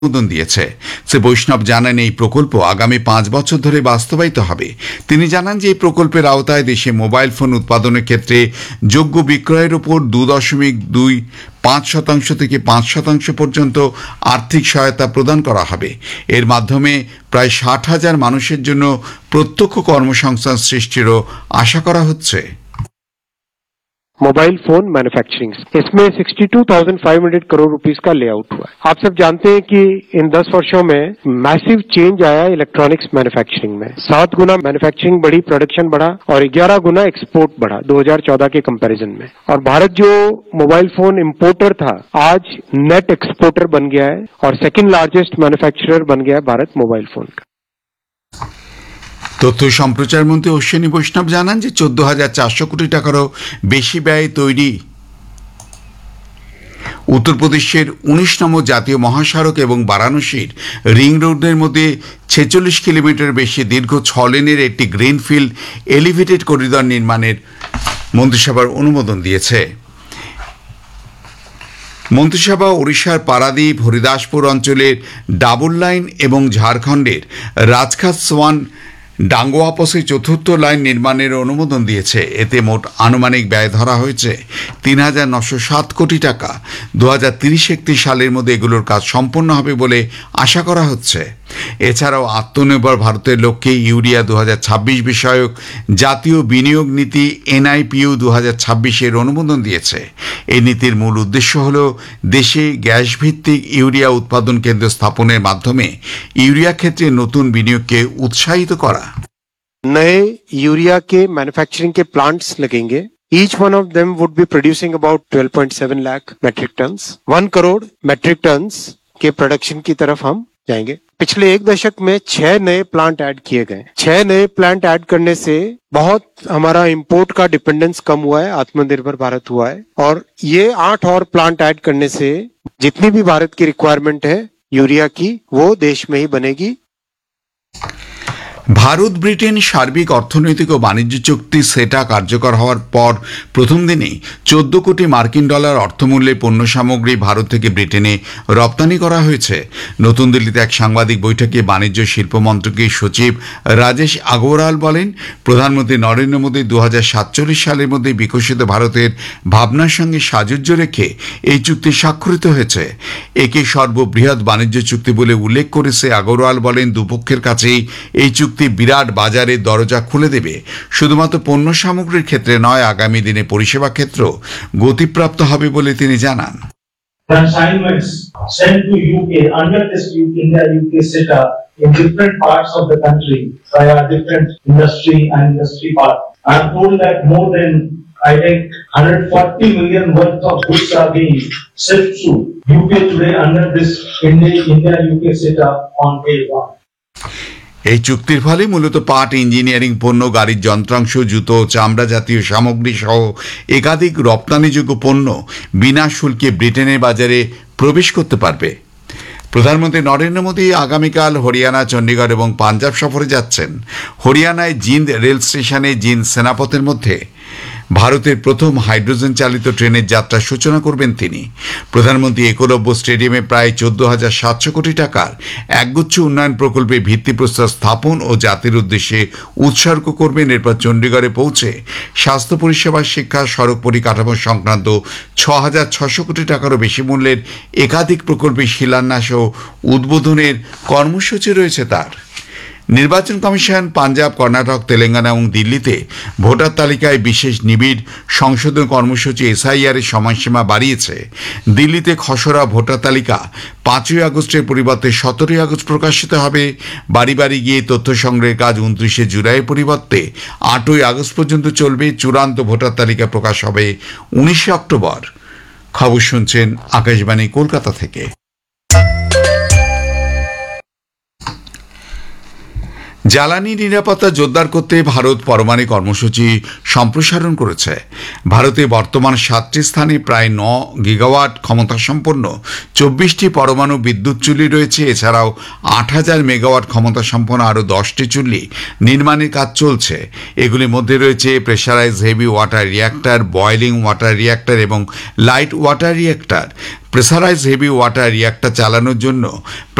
অনুমোদন দিয়েছে। শ্রী বৈষ্ণব জানান এই প্রকল্প আগামী 5 বছর ধরে বাস্তবায়িত হবে। তিনি জানান যে এই প্রকল্পের আওতায় দেশে মোবাইল ফোন উৎপাদনের ক্ষেত্রে যোগ্য বিক্রয়ের উপর 2.25% থেকে 5% পর্যন্ত আর্থিক সহায়তা প্রদান করা হবে। এর মাধ্যমে প্রায় 60,000 মানুষের জন্য প্রত্যক্ষ কর্মসংস্থান সৃষ্টিরও আশা করা হচ্ছে। मोबाइल फोन मैन्युफैक्चरिंग इसमें 62,500 करोड़ रुपीस का लेआउट हुआ है। आप सब जानते हैं कि इन 10 वर्षों में मैसिव चेंज आया इलेक्ट्रॉनिक्स मैन्युफैक्चरिंग में। 7 गुना मैन्युफैक्चरिंग बढ़ी, प्रोडक्शन बढ़ा और 11 गुना एक्सपोर्ट बढ़ा 2014 के कंपैरिजन में। और भारत जो मोबाइल फोन इंपोर्टर था आज नेट एक्सपोर्टर बन गया है और सेकंड लार्जेस्ट मैन्युफैक्चरर बन गया है भारत मोबाइल फोन का। তথ্য সম্প্রচার মন্ত্রী অশ্বিনী বৈষ্ণব জানান যে 14,400 কোটি টাকারও বেশি ব্যয়ে তৈরি উত্তরপ্রদেশের 19 নম্বর জাতীয় মহাসড়ক এবং বারাণসীর রিং রোডের মধ্যে 46 কিলোমিটার বেশি দীর্ঘ 6 লেনের একটি গ্রিনফিল্ড এলিভেটেড করিডর নির্মাণের মন্ত্রিসভার অনুমোদন দিয়েছে। মন্ত্রিসভা ওড়িশার পারাদ্বীপ হরিদাসপুর অঞ্চলের ডাবল লাইন এবং ঝাড়খণ্ডের রাজখাট সোয়ান ডাঙ্গোয়াপসে চতুর্থ লাইন নির্মাণের অনুমোদন দিয়েছে। এতে মোট আনুমানিক ব্যয় ধরা হয়েছে 3,907 কোটি টাকা। 2030-31 সালের মধ্যে এগুলোর কাজ সম্পন্ন হবে বলে আশা করা হচ্ছে। এছাড়াও আত্মনির্ভর ভারতের লক্ষ্যে ইউরিয়া 2026 বিষয়ক জাতীয় বিনিয়োগ নীতি NIPU 2026-এর অনুমোদন দিয়েছে। এই নীতির মূল উদ্দেশ্য হল দেশে গ্যাস ভিত্তিক ইউরিয়া উৎপাদন কেন্দ্র স্থাপনের মাধ্যমে ইউরিয়া ক্ষেত্রে নতুন বিনিয়োগকে উৎসাহিত করা। नए यूरिया के मैन्युफैक्चरिंग के प्लांट्स लगेंगे। Each one of them would be producing about 12.7 lakh metric tons. 1 crore metric tons के प्रोडक्शन की तरफ हम जाएंगे। पिछले 1 दशक में 6 नए प्लांट ऐड किए गए। 6 नए प्लांट ऐड करने से बहुत हमारा इंपोर्ट का डिपेंडेंस कम हुआ है, आत्मनिर्भर भारत हुआ है। और ये 8 और प्लांट ऐड करने से जितनी भी भारत की रिक्वायरमेंट है यूरिया की वो देश में ही बनेगी। ভারত ব্রিটেন সার্বিক অর্থনৈতিক ও বাণিজ্য চুক্তি সেটা কার্যকর হওয়ার পর প্রথম দিনেই 14 কোটি মার্কিন ডলার অর্থমূল্যের পণ্য সামগ্রী ভারত থেকে ব্রিটেনে রপ্তানি করা হয়েছে। নতুন দিল্লিতে এক সাংবাদিক বৈঠকে বাণিজ্য শিল্প মন্ত্রকের সচিব রাজেশ আগরওয়াল বলেন, প্রধানমন্ত্রী নরেন্দ্র মোদী 2047 সালের মধ্যে বিকশিত ভারতের ভাবনার সঙ্গে সাযুজ্য রেখে এই চুক্তি স্বাক্ষরিত হয়েছে। একে সর্ববৃহৎ বাণিজ্য চুক্তি বলে উল্লেখ করেছে আগরওয়াল বলেন, দুপক্ষের কাছেই এই চুক্তি বিরাট বাজারের দরজা খুলে দেবে। শুধুমাত্র পণ্য সামগ্রীর ক্ষেত্রে নয়, আগামী দিনে পরিষেবা ক্ষেত্র গতিপ্রাপ্ত হবে বলে তিনি জানান। Consignments sent to UK under this India-UK CETA in different parts of the country by our different industry partners. I'm told that more than 140 million worth of goods are being shipped to UK today under this India-UK CETA on day one. এই চুক্তির ফলে মূলত পাট, engineering পণ্য, গাড়ির যন্ত্রাংশ, জুতো, চামড়া জাতীয় সামগ্রী সহ একাধিক রপ্তানিযোগ্য পণ্য বিনা শুল্কে ব্রিটেনের বাজারে প্রবেশ করতে পারবে। প্রধানমন্ত্রী নরেন্দ্র মোদী আগামীকাল হরিয়ানা, চণ্ডীগড় এবং পাঞ্জাব সফরে যাচ্ছেন। হরিয়ানায় জিন্দ রেল স্টেশনে জিন্দ সেনাপথের মধ্যে ভারতের প্রথম হাইড্রোজেন চালিত ট্রেনের যাত্রার সূচনা করবেন তিনি। প্রধানমন্ত্রী একলব্য স্টেডিয়ামে প্রায় 14,700 কোটি টাকার একগুচ্ছ উন্নয়ন প্রকল্পের ভিত্তিপ্রস্তর স্থাপন ও জাতির উদ্দেশ্যে উৎসর্গ করবেন। এরপর চণ্ডীগড়ে পৌঁছে স্বাস্থ্য পরিষেবা, শিক্ষা, সড়ক পরিকাঠামো সংক্রান্ত 6,600 কোটি টাকারও বেশি মূল্যের একাধিক প্রকল্পের শিলান্যাস ও উদ্বোধনের কর্মসূচি রয়েছে তার। নির্বাচন কমিশন পাঞ্জাব, কর্ণাটক, তেলেঙ্গানা এবং দিল্লিতে ভোটার তালিকায় বিশেষ নিবিড় সংশোধন কর্মসূচি SIR এর সময়সীমা বাড়িয়েছে। দিল্লিতে খসড়া ভোটার তালিকা 5ই আগস্টের পরিবর্তে 17ই আগস্ট প্রকাশিত হবে। বাড়ি বাড়ি গিয়ে তথ্য সংগ্রহের কাজ 29শে জুলাইয়ের পরিবর্তে 8ই আগস্ট পর্যন্ত চলবে। চূড়ান্ত ভোটার তালিকা প্রকাশ হবে 19শে অক্টোবর। খবর শুনছেন আকাশবাণী কলকাতা থেকে। জ্বালানি নিরাপত্তা জোরদার করতে ভারত পরমাণু কর্মসূচি সম্প্রসারণ করেছে। ভারতে বর্তমান 7টি স্থানে প্রায় 9 গিগাওয়াট ক্ষমতাসম্পন্ন 24টি পরমাণু বিদ্যুৎ চুল্লি রয়েছে। এছাড়াও 8,000 মেগাওয়াট ক্ষমতাসম্পন্ন আরও 10টি চুল্লি নির্মাণের কাজ চলছে। এগুলির মধ্যে রয়েছে pressurise heavy water reactor, boiling water reactor এবং light water reactor. Pressurise heavy water reactor চালানোর জন্য